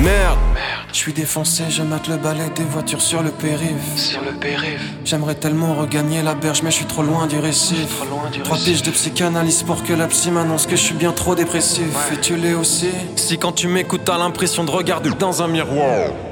Merde, je suis défoncé, je mate le balai des voitures sur le périph'. J'aimerais tellement regagner la berge, mais je suis trop loin du récif. 3 piges de psychanalyse pour que la psy m'annonce que je suis bien trop dépressif. Et tu l'es aussi. Si quand tu m'écoutes t'as l'impression de regarder dans un miroir.